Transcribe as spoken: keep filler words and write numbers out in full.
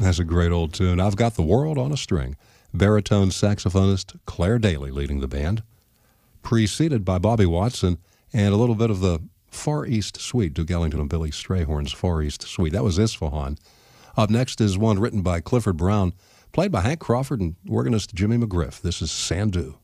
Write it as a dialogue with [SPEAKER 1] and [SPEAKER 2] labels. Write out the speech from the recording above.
[SPEAKER 1] That's a great old tune. I've Got the World on a String. Baritone saxophonist Claire Daly leading the band, preceded by Bobby Watson and a little bit of the Far East Suite, Duke Ellington and Billy Strayhorn's Far East Suite. That was Isfahan. Up next is one written by Clifford Brown, played by Hank Crawford and organist Jimmy McGriff. This is Sandu.